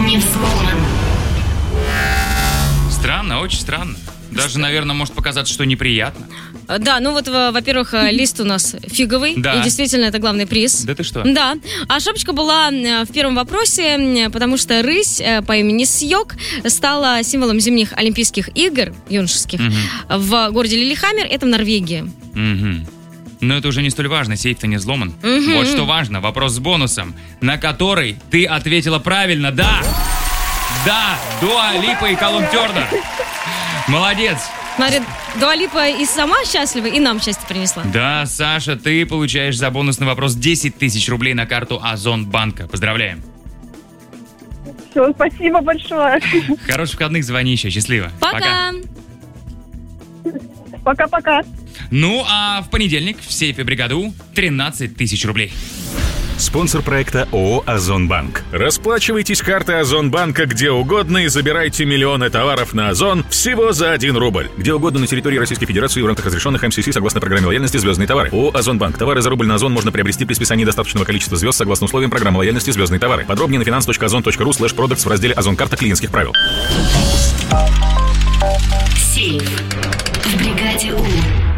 не взломан. Странно, очень странно. Даже, наверное, может показаться, что неприятно. Да, ну вот, во-первых, лист у нас фиговый. Да. И действительно, это главный приз. Да ты что? Да. А шапочка была в первом вопросе, потому что рысь по имени Сьёк стала символом зимних Олимпийских игр юношеских в городе Лилихаммер, это в Норвегии. Но это уже не столь важно, сейф-то не взломан. Вот что важно, вопрос с бонусом, на который ты ответила правильно. Да! Да! Дуа Липа и Калум Тернер. Молодец! Смотри, Дуа Липа и сама счастлива, и нам счастье принесла. Да, Саша, ты получаешь за бонусный вопрос 10 тысяч рублей на карту Озон банка. Поздравляем. Все, спасибо большое. Хороших выходных, звони еще. Счастливо. Пока! Пока-пока. Ну, а в понедельник в сейфе бригады У 13 тысяч рублей. Спонсор проекта ООО «Озонбанк». Расплачивайтесь картой Озонбанка где угодно и забирайте миллионы товаров на Озон всего за 1 рубль. Где угодно на территории Российской Федерации в рамках разрешенных МСС согласно программе лояльности «Звездные товары». ООО «Озонбанк». Товары за рубль на Озон можно приобрести при списании достаточного количества звезд согласно условиям программы лояльности «Звездные товары». Подробнее на finance.ozon.ru/products в разделе «Озон-карта клиентских правил». Сейф в бригаде У.